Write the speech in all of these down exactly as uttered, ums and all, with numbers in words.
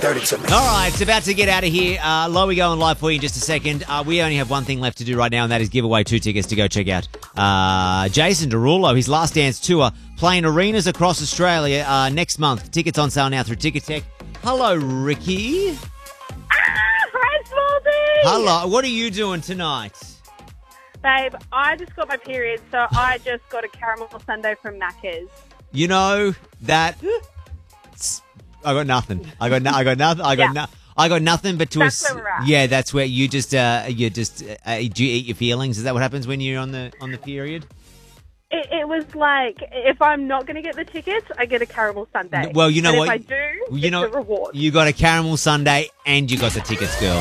dirty to me. All right, it's about to get out of here. Uh, low we go on live for you in just a second. Uh, we only have one thing left to do right now, and that is give away two tickets to go check out uh, Jason Derulo, his Last Dance tour, playing arenas across Australia uh, next month. Tickets on sale now through Ticketek. Hello, Ricky. Ah, hi, Smallsy. Hello. What are you doing tonight? Babe, I just got my period, so I just got a caramel sundae from Macca's. You know that I got nothing. I got no, I got nothing. I got Yeah. no. I got nothing but to That's a, where we're at. yeah. That's where you just uh, you just uh, do you eat your feelings? Is that what happens when you're on the on the period? It, it was like, if I'm not going to get the tickets, I get a caramel sundae. Well, you know and what? if I do, you it's know, a reward. you got a caramel sundae and you got the tickets, girl.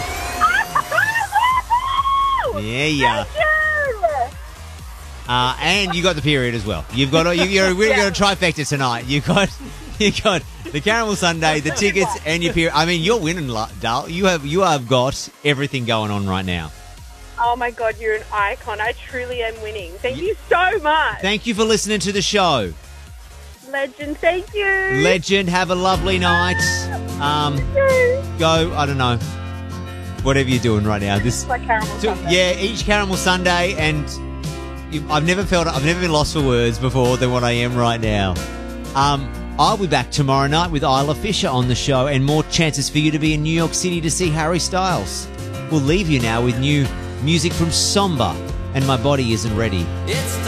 Yeah, yeah. Thank you. Uh, and you got the period as well. You've got a, you, you're really Yeah. got a trifecta tonight. You got you got the caramel sundae, the tickets, and your period. I mean, you're winning, la- Dal. You have you have got everything going on right now. Oh, my God, you're an icon. I truly am winning. Thank you so much. Thank you for listening to the show. Legend, thank you. Legend, have a lovely night. Um, go, I don't know, whatever you're doing right now. This, Like caramel so, sundae. yeah, each caramel sundae, and you, I've never felt, I've never been lost for words before than what I am right now. Um, I'll be back tomorrow night with Isla Fisher on the show, and more chances for you to be in New York City to see Harry Styles. We'll leave you now with new music from Somba, and My Body Isn't Ready. It's